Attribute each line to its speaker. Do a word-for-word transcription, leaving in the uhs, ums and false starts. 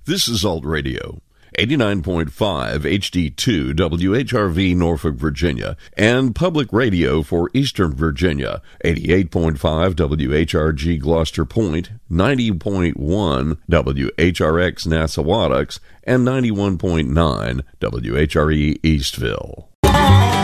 Speaker 1: This is Alt Radio, eighty-nine point five H D two W H R V Norfolk, Virginia, and Public Radio for Eastern Virginia, eighty-eight point five W H R G Gloucester Point, ninety point one W H R X Nassawadox, and ninety-one point nine W H R E Eastville.